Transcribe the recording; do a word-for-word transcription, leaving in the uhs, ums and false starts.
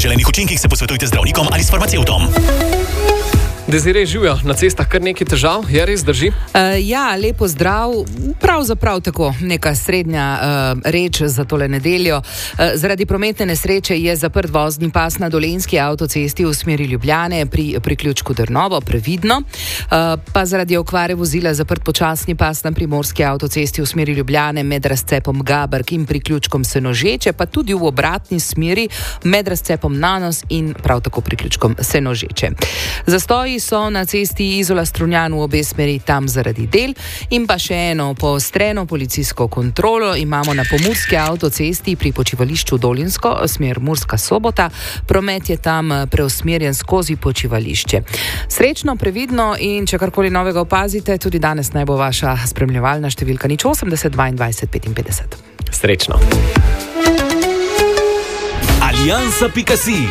neželenih učinkih se posvetujte z zdravnikom ali s farmacevtom. Desiree, živijo na cestah kar nekaj težav, je res drži? Uh, ja, lepo zdrav, pravzaprav tako neka srednja uh, reč za tole nedeljo. Uh, zaradi prometne nesreče je zaprt vozni pas na Dolenjski avtocesti v smeri Ljubljane pri priključku Drnovo, previdno. Uh, pa zaradi okvare vozila zaprt počasni pas na Primorski avtocesti v smeri Ljubljane med razcepom Gaberk in priključkom Senožeče, pa tudi v obratni smeri med razcepom Nanos in prav tako priključkom Senožeče. Zastoji so na cesti Izola-Strunjan v obe smeri tam zaradi del in pa še eno poostreno policijsko kontrolo imamo na pomurski avtocesti pri počivališču Dolinsko, smer Murska Sobota. Promet je tam preusmerjen skozi počivališče. Srečno, previdno in če karkoli novega opazite, tudi danes naj bo vaša spremljevalna številka nič osemdeset dvaindvajset petinpetdeset. Srečno. Aliansa pika si.